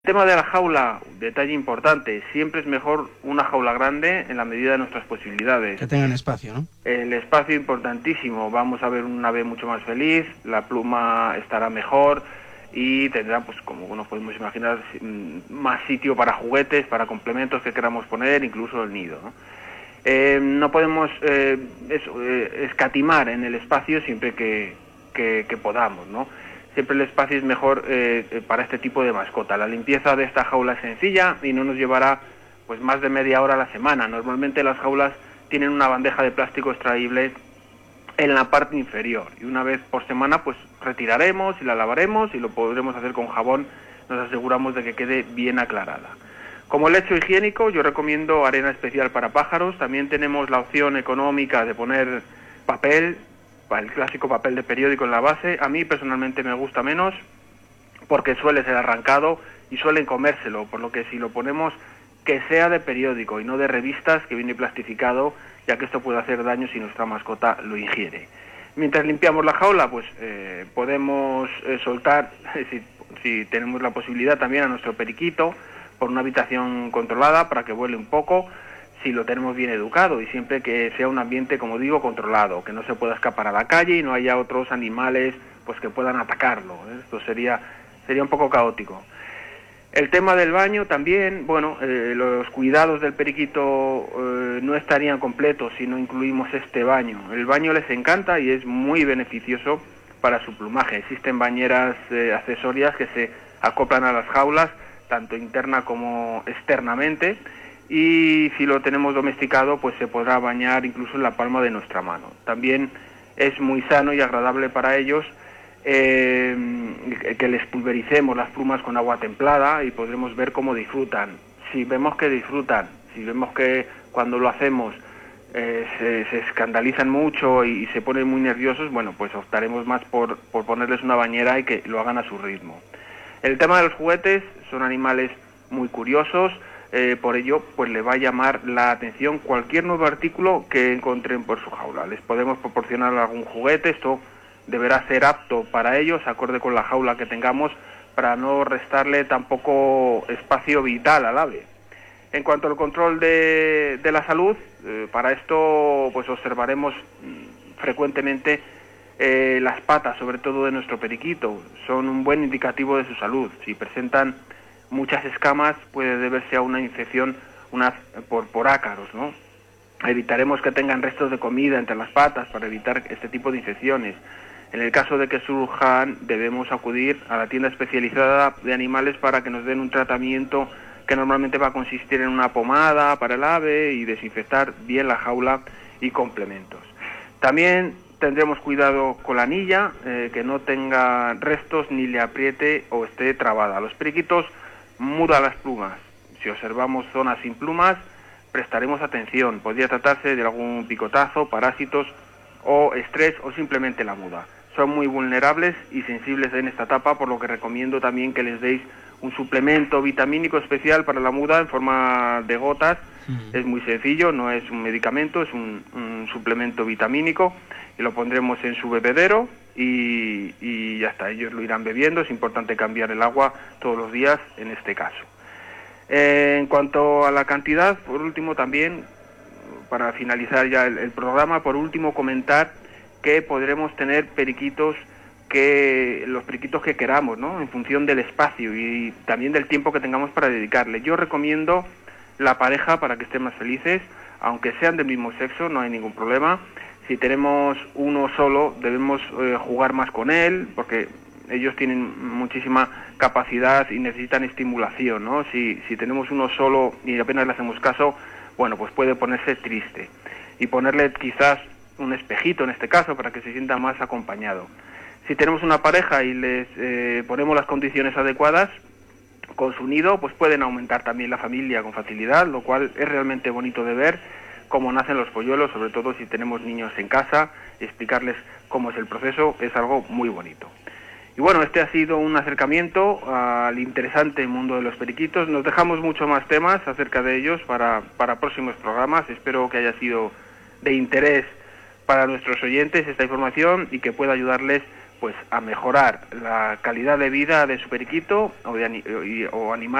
El tema de la jaula, detalle importante, siempre es mejor una jaula grande en la medida de nuestras posibilidades. Que tengan espacio, ¿no? El espacio importantísimo, vamos a ver un ave mucho más feliz, la pluma estará mejor y tendrá, pues como nos podemos imaginar, más sitio para juguetes, para complementos que queramos poner, incluso el nido, ¿no? No podemos escatimar en el espacio siempre que podamos, ¿no? Siempre el espacio es mejor para este tipo de mascota. La limpieza de esta jaula es sencilla y no nos llevará pues más de media hora a la semana. Normalmente las jaulas tienen una bandeja de plástico extraíble en la parte inferior y una vez por semana pues retiraremos y la lavaremos y lo podremos hacer con jabón. Nos aseguramos de que quede bien aclarada. Como lecho higiénico, yo recomiendo arena especial para pájaros. También tenemos la opción económica de poner papel, el clásico papel de periódico en la base. A mí personalmente me gusta menos porque suele ser arrancado y suelen comérselo, por lo que si lo ponemos que sea de periódico y no de revistas, que viene plastificado, ya que esto puede hacer daño si nuestra mascota lo ingiere. Mientras limpiamos la jaula, pues podemos soltar, si tenemos la posibilidad, también a nuestro periquito por una habitación controlada para que vuele un poco, si lo tenemos bien educado y siempre que sea un ambiente, como digo, controlado, que no se pueda escapar a la calle y no haya otros animales pues que puedan atacarlo. Esto sería un poco caótico. El tema del baño también, bueno, los cuidados del periquito no estarían completos si no incluimos este baño. El baño les encanta y es muy beneficioso para su plumaje. Existen bañeras accesorias que se acoplan a las jaulas, tanto interna como externamente, y si lo tenemos domesticado, pues se podrá bañar incluso en la palma de nuestra mano. También es muy sano y agradable para ellos que les pulvericemos las plumas con agua templada y podremos ver cómo disfrutan. Si vemos que disfrutan, si vemos que cuando lo hacemos se escandalizan mucho y se ponen muy nerviosos, bueno, pues optaremos más por ponerles una bañera y que lo hagan a su ritmo. El tema de los juguetes, son animales muy curiosos, por ello pues le va a llamar la atención cualquier nuevo artículo que encuentren por su jaula. Les podemos proporcionar algún juguete, esto deberá ser apto para ellos, acorde con la jaula que tengamos, para no restarle tampoco espacio vital al ave. En cuanto al control de la salud, para esto pues observaremos frecuentemente las patas, sobre todo de nuestro periquito, son un buen indicativo de su salud. Si presentan muchas escamas, puede deberse a una infección por ácaros, ¿no? Evitaremos que tengan restos de comida entre las patas para evitar este tipo de infecciones. En el caso de que surjan, debemos acudir a la tienda especializada de animales para que nos den un tratamiento que normalmente va a consistir en una pomada para el ave y desinfectar bien la jaula y complementos. También tendremos cuidado con la anilla, que no tenga restos ni le apriete o esté trabada. Los periquitos mudan las plumas. Si observamos zonas sin plumas, prestaremos atención. Podría tratarse de algún picotazo, parásitos o estrés o simplemente la muda. Son muy vulnerables y sensibles en esta etapa, por lo que recomiendo también que les deis un suplemento vitamínico especial para la muda en forma de gotas. Es muy sencillo, no es un medicamento, es un suplemento vitamínico y lo pondremos en su bebedero y ya está, ellos lo irán bebiendo. Es importante cambiar el agua todos los días en este caso. En cuanto a la cantidad, por último también, para finalizar ya el programa, por último comentar que podremos tener periquitos, los periquitos que queramos, ¿no? En función del espacio y también del tiempo que tengamos para dedicarle. Yo recomiendo la pareja para que estén más felices, aunque sean del mismo sexo, no hay ningún problema. Si tenemos uno solo, debemos jugar más con él, porque ellos tienen muchísima capacidad y necesitan estimulación, ¿no? Si tenemos uno solo y apenas le hacemos caso, bueno, pues puede ponerse triste. Y ponerle quizás un espejito en este caso para que se sienta más acompañado. Si tenemos una pareja y les ponemos las condiciones adecuadas, con su nido, pues pueden aumentar también la familia con facilidad, lo cual es realmente bonito de ver cómo nacen los polluelos, sobre todo si tenemos niños en casa, explicarles cómo es el proceso, es algo muy bonito. Y bueno, este ha sido un acercamiento al interesante mundo de los periquitos. Nos dejamos mucho más temas acerca de ellos para próximos programas. Espero que haya sido de interés para nuestros oyentes esta información y que pueda ayudarles pues a mejorar la calidad de vida de su periquito o animales